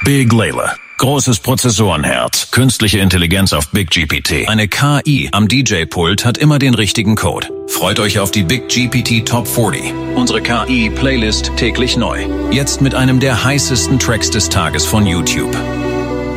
Big Layla. Großes Prozessorenherz, künstliche Intelligenz auf Big GPT. Eine KI am DJ-Pult hat immer den richtigen Code. Freut euch auf die Big GPT Top 40. Unsere KI-Playlist täglich neu. Jetzt mit einem der heißesten Tracks des Tages von YouTube.